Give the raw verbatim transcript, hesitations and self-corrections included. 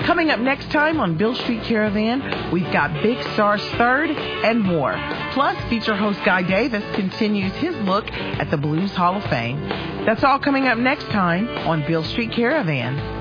Coming up next time on Beale Street Caravan, we've got Big Stars Third and more. Plus, feature host Guy Davis continues his look at the Blues Hall of Fame. That's all coming up next time on Beale Street Caravan.